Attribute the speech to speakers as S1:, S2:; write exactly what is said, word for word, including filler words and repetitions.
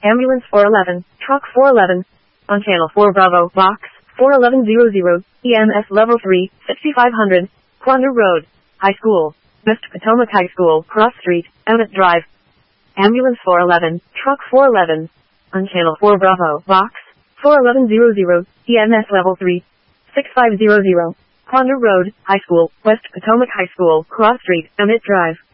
S1: Ambulance four eleven, Truck four eleven, on Channel four Bravo, Box four eleven hundred, E M S Level three, sixty-five hundred, Quandra Road, High School, West Potomac High School, Cross Street, Emmett Drive. Ambulance four eleven, Truck four eleven, on Channel four Bravo, Box four eleven hundred, E M S Level three, sixty-five hundred, Quandra Road, High School, West Potomac High School, Cross Street, Emmett Drive.